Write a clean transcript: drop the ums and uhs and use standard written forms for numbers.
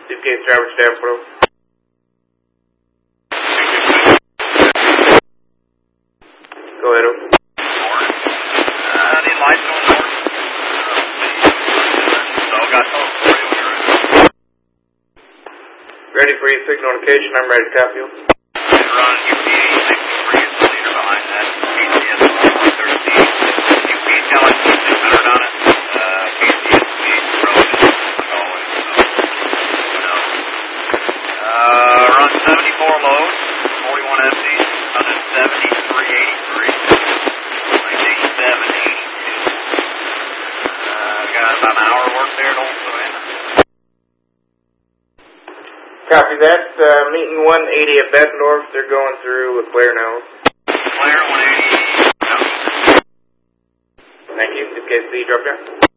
Suitcase driver staff pro. Go ahead, over. I need lights on board. So I got told for you when you're ready. Ready for your signal indication. I'm ready to copy you. Run UPA 63 is the leader behind that. KCS 113. UPA telling 600 on it. KCS speed road as always. Run 74 low, 41 empty, 173.83. 87.82. Got about an hour work there at Old Savannah. Copy that. Meeting 180 at Bettendorf. They're going through LeClaire now. Claire 180. Thank you. Suitcase C, drop down.